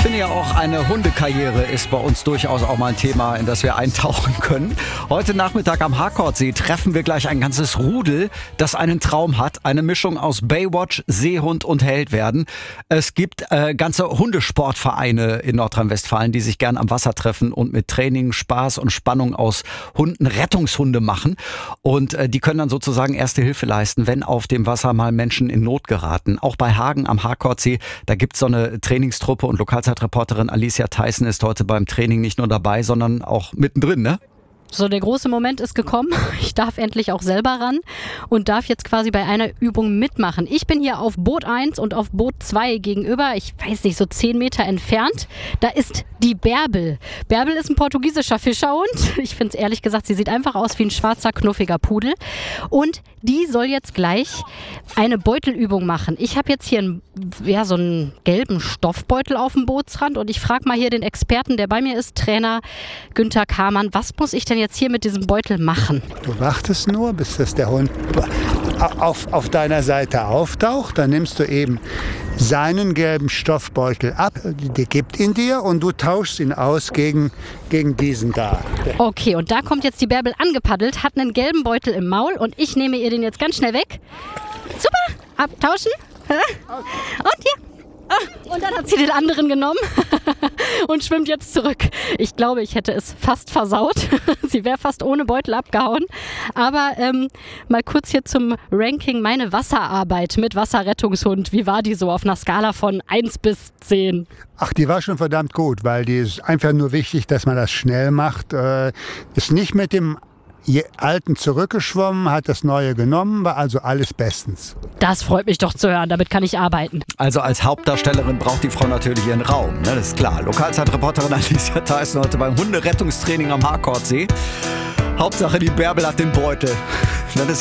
finde ja auch, eine Hundekarriere ist bei uns durchaus auch mal ein Thema, in das wir eintauchen können. Heute Nachmittag am Harkordsee treffen wir gleich ein ganzes Rudel, das einen Traum hat. Eine Mischung aus Baywatch, Seehund und Held werden. Es gibt ganze Hundesportvereine in Nordrhein-Westfalen, die sich gern am Wasser treffen und mit Training, Spaß und Spannung aus Hunden Rettungshunde machen. Und die können dann sozusagen erste Hilfe leisten, wenn auf dem Wasser mal Menschen in Not geraten. Auch bei Hagen am Harkordsee, da gibt es so eine Trainingstruppe und Lokalzeitreporterin Alicia Theissen ist heute beim Training nicht nur dabei, sondern auch mittendrin, ne? So, der große Moment ist gekommen. Ich darf endlich auch selber ran und darf jetzt quasi bei einer Übung mitmachen. Ich bin hier auf Boot 1 und auf Boot 2 gegenüber, ich weiß nicht, so 10 Meter entfernt. Da ist die Bärbel. Bärbel ist ein portugiesischer Fischerhund. Ich finde es ehrlich gesagt, sie sieht einfach aus wie ein schwarzer, knuffiger Pudel. Und die soll jetzt gleich eine Beutelübung machen. Ich habe jetzt hier so einen gelben Stoffbeutel auf dem Bootsrand und ich frage mal hier den Experten, der bei mir ist, Trainer Günther Kamann, was muss ich denn jetzt hier mit diesem Beutel machen? Du wartest nur, bis das der Hund auf deiner Seite auftaucht. Dann nimmst du eben seinen gelben Stoffbeutel ab, der gibt ihn dir und du tauschst ihn aus gegen diesen da. Okay, und da kommt jetzt die Bärbel angepaddelt, hat einen gelben Beutel im Maul und ich nehme ihr den jetzt ganz schnell weg. Super, abtauschen. Und hier. Und dann hat sie den anderen genommen und schwimmt jetzt zurück. Ich glaube, ich hätte es fast versaut. Sie wäre fast ohne Beutel abgehauen. Aber mal kurz hier zum Ranking. Meine Wasserarbeit mit Wasserrettungshund. Wie war die so auf einer Skala von 1 bis 10? Ach, die war schon verdammt gut, weil die ist einfach nur wichtig, dass man das schnell macht. Ist nicht mit dem Alten zurückgeschwommen, hat das Neue genommen, war also alles bestens. Das freut mich doch zu hören, damit kann ich arbeiten. Also als Hauptdarstellerin braucht die Frau natürlich ihren Raum, ne? Das ist klar. Lokalzeitreporterin Alicia Theissen heute beim Hunderettungstraining am Harkordsee. Hauptsache die Bärbel hat den Beutel. Das ist